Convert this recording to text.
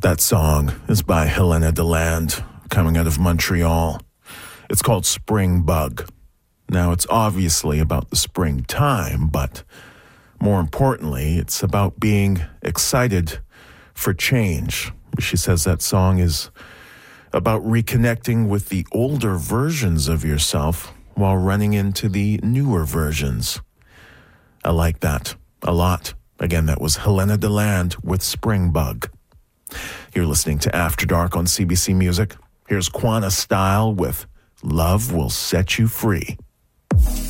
That song is by Helena Deland, coming out of Montreal. It's called Spring Bug. Now, it's obviously about the springtime, but more importantly, it's about being excited for change. She says that song is about reconnecting with the older versions of yourself while running into the newer versions. I like that a lot. Again, that was Helena Deland with Spring Bug. You're listening to After Dark on CBC Music. Here's Quana Style with Love Will Set You Free.